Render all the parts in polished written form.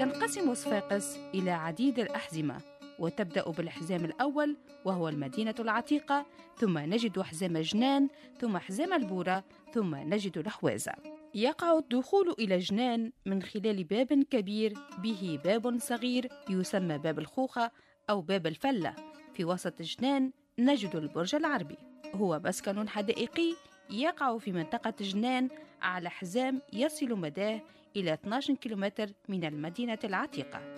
تنقسم صفاقس إلى عديد الأحزمة، وتبدأ بالحزام الأول وهو المدينة العتيقة، ثم نجد حزام جنان، ثم حزام البورة، ثم نجد الحوازة. يقع الدخول إلى جنان من خلال باب كبير به باب صغير يسمى باب الخوخة أو باب الفلة. في وسط جنان نجد البرج العربي، هو مسكن حدائقي يقع في منطقة جنان على حزام يصل مداه إلى 12 كيلومتر من المدينة العتيقة.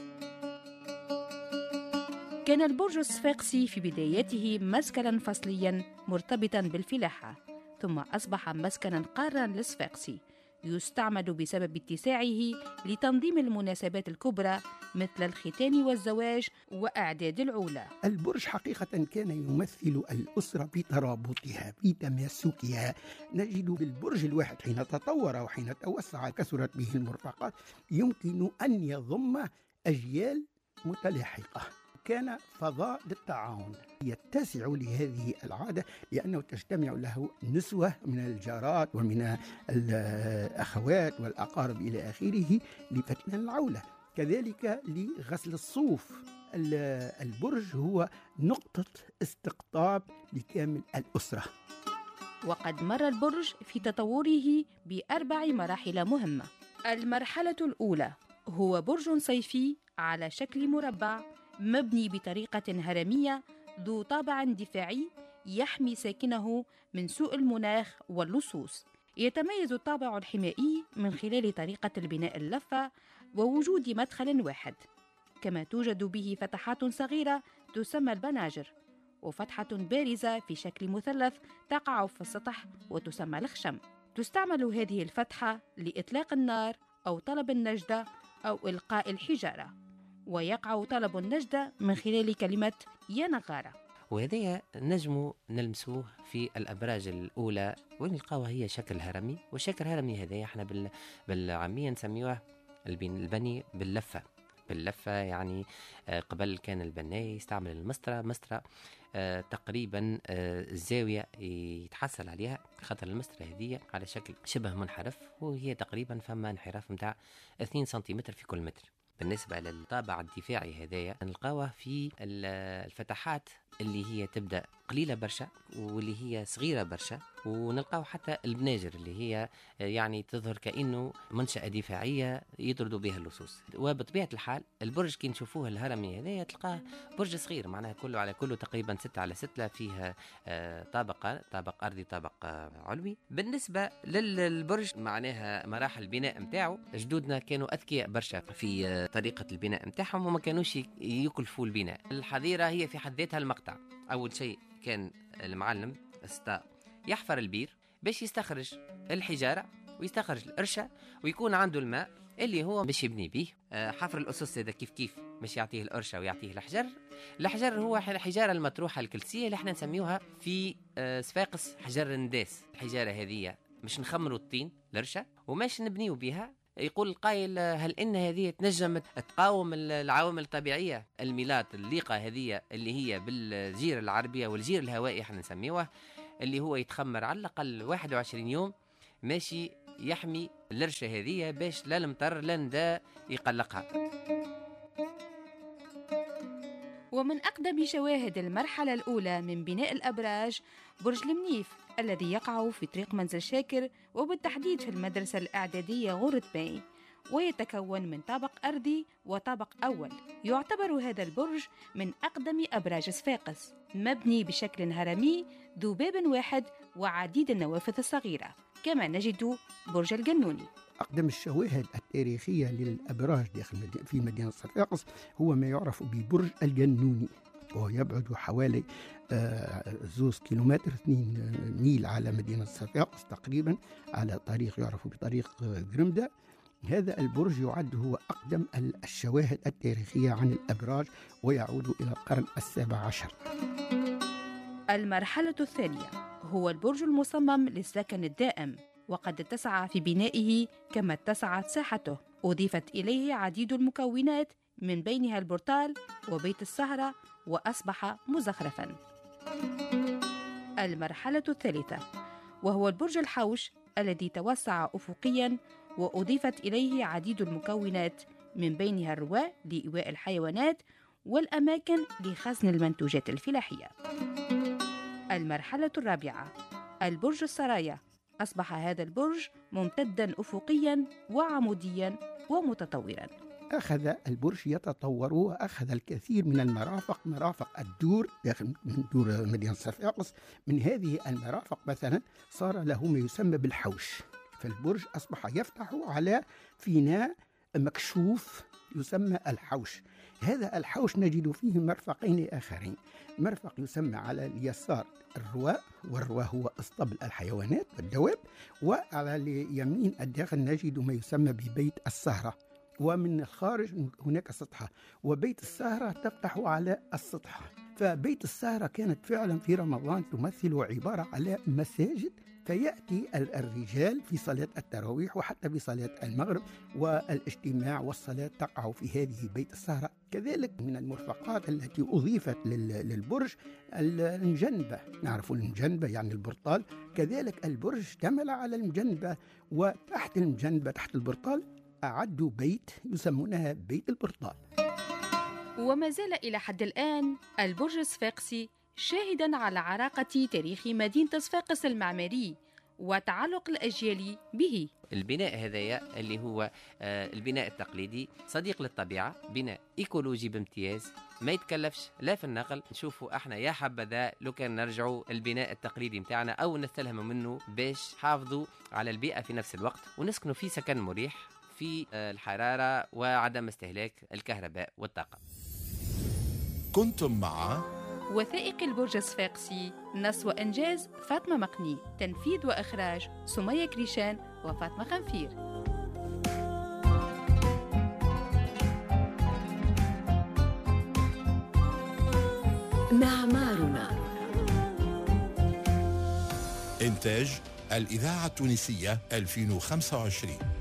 كان البرج الصفاقسي في بدايته مسكنا فصليا مرتبطا بالفلاحة، ثم أصبح مسكنا قارا للصفاقسي يستعمل بسبب اتساعه لتنظيم المناسبات الكبرى مثل الختان والزواج وأعداد العولة. البرج حقيقة كان يمثل الأسرة بترابطها بتماسكها. نجد بالبرج الواحد حين تطور وحين توسع كثرت به المرفقات يمكن أن يضم أجيال متلاحقة. كان فضاء للتعاون، يتسع لهذه العادة لأنه تجتمع له نسوة من الجارات ومن الأخوات والأقارب إلى آخره لفتن العولة، كذلك لغسل الصوف. البرج هو نقطة استقطاب لكامل الأسرة. وقد مر البرج في تطوره ب4 مراحل مهمة. المرحلة الأولى هو برج صيفي على شكل مربع مبني بطريقة هرمية ذو طابع دفاعي يحمي ساكنه من سوء المناخ واللصوص. يتميز الطابع الحمائي من خلال طريقة البناء اللفة ووجود مدخل واحد، كما توجد به فتحات صغيرة تسمى البناجر، وفتحة بارزة في شكل مثلث تقع في السطح وتسمى الخشم. تستعمل هذه الفتحة لإطلاق النار أو طلب النجدة أو إلقاء الحجارة، ويقع طلب النجدة من خلال كلمة يا نغارة. وهذا نجم نلمسوه في الأبراج الأولى ونلقاوها هي شكل هرمي، والشكل الهرمي هذا احنا بالعامية نسميوه البني باللفة يعني قبل كان البناي يستعمل المسطرة تقريبا الزاوية يتحصل عليها، خاطر المسطرة هذه على شكل شبه منحرف، وهي تقريبا فما انحراف متاع 2 سنتيمتر في كل متر. بالنسبة للطابع الدفاعي هذايا نلقاوه في الفتحات اللي هي تبدأ قليلة برشا واللي هي صغيرة برشا، ونلقاو حتى البناجر اللي هي يعني تظهر كأنه منشأة دفاعية يطردوا بها اللصوص. وبطبيعة الحال البرج كي نشوفوه الهرمي هذايا تلقاه برج صغير، معناها كله على كله تقريبا 6x6، فيها طابق أرضي طابق علوي. بالنسبة للبرج معناها مراحل البناء متاعه، جدودنا كانوا أذكياء برشا في طريقة البناء متاعهم وما كانوش يكلفوا البناء. الحظيرة هي في حد ذاتها المقطع. أول شيء كان المعلم السطاء يحفر البير باش يستخرج الحجارة ويستخرج القرشة ويكون عنده الماء اللي هو باش يبني به. حفر الأسس هذا كيف باش يعطيه القرشة ويعطيه الحجر هو الحجارة المطروحة الكلسية اللي احنا نسميوها في صفاقس حجر النداس. الحجارة هذه مش نخمروا الطين القرشة وماش نبنيوا بها. يقول القائل هل إن هذه تنجم تقاوم العوامل الطبيعية؟ الميلاد الليقة هذه اللي هي بالجير العربية والجير الهوائي احنا نسميوه، اللي هو يتخمر على الأقل 21 يوم ماشي يحمي الرشة هذه باش لا المطر لا نداء يقلقها. ومن أقدم شواهد المرحلة الأولى من بناء الأبراج برج المنيف الذي يقع في طريق منزل شاكر، وبالتحديد في المدرسة الإعدادية غورة باي، ويتكون من طابق أرضي وطابق أول. يعتبر هذا البرج من أقدم أبراج صفاقس، مبني بشكل هرمي ذو باب واحد وعديد النوافذ الصغيرة. كما نجد برج الجنوني. أقدم الشواهد التاريخية للأبراج في مدينة صفاقس هو ما يعرف ببرج الجنوني، وهو يبعد حوالي 2 كيلومتر 2 ميل على مدينة صفاقس تقريبا، على طريق يعرف بطريق قرمدة. هذا البرج يعد هو أقدم الشواهد التاريخية عن الأبراج ويعود إلى القرن 17. المرحلة الثانية هو البرج المصمم للسكن الدائم، وقد اتسع في بنائه كما اتسعت ساحته. أضيفت إليه عديد المكونات من بينها البورتال وبيت السهرة، وأصبح مزخرفا. المرحلة الثالثة وهو البرج الحوش الذي توسع أفقيا، وأضيفت إليه عديد المكونات من بينها الرواة لإيواء الحيوانات والأماكن لخزن المنتوجات الفلاحية. المرحلة الرابعة، البرج السرايا. أصبح هذا البرج ممتدا أفقيا وعموديا ومتطورا. أخذ البرج يتطور وأخذ الكثير من مرافق الدور داخل من دور مدينة صفاقس. من هذه المرافق مثلا صار له ما يسمى بالحوش، فالبرج أصبح يفتح على فناء مكشوف يسمى الحوش. هذا الحوش نجد فيه مرفقين آخرين، مرفق يسمى على اليسار الرواء، والرواء هو اسطبل الحيوانات والدواب، وعلى اليمين الداخل نجد ما يسمى ببيت السهرة، ومن الخارج هناك سطحة، وبيت السهرة تفتح على السطحة. فبيت السهرة كانت فعلا في رمضان تمثل عبارة على مساجد، فيأتي الرجال في صلاة التراويح وحتى في صلاة المغرب، والاجتماع والصلاة تقع في هذه بيت السهرة. كذلك من المرفقات التي أضيفت للبرج المجنبة، نعرف المجنبة يعني البرطال، كذلك البرج اشتمل على المجنبة، وتحت المجنبة تحت البرطال أعدوا بيت يسمونها بيت البرطال. وما زال إلى حد الآن البرج الصفاقسي شاهداً على عراقة تاريخ مدينة صفاقس المعماري وتعلق الأجيال به. البناء هذايا اللي هو البناء التقليدي صديق للطبيعة، بناء إيكولوجي بامتياز، ما يتكلفش لا في النقل. نشوفوا احنا يا حبذا لو كان نرجعوا البناء التقليدي متاعنا أو نستلهم منه باش حافظوا على البيئة في نفس الوقت ونسكنوا في سكن مريح في الحرارة وعدم استهلاك الكهرباء والطاقة. كنتم مع وثائق البرج الصفاقسي، نص وإنجاز فاطمة مقني، تنفيذ وإخراج سمية كريشان وفاطمة خنفير. معمارنا. إنتاج الإذاعة التونسية 2025.